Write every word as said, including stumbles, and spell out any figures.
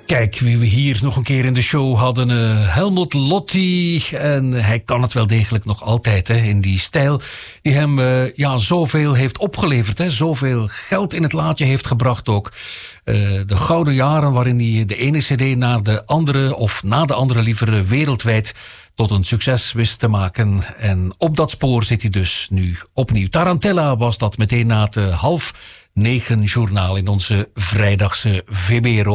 Kijk, wie we hier nog een keer in de show hadden, uh, Helmut Lotti. En hij kan het wel degelijk nog altijd, hè, in die stijl die hem uh, ja, zoveel heeft opgeleverd. Hè, zoveel geld in het laadje heeft gebracht ook. Uh, de gouden jaren waarin hij de ene cd naar de andere, of na de andere liever wereldwijd, tot een succes wist te maken. En op dat spoor zit hij dus nu opnieuw. Tarantella was dat meteen na het uh, half negen journaal in onze vrijdagse V B R O.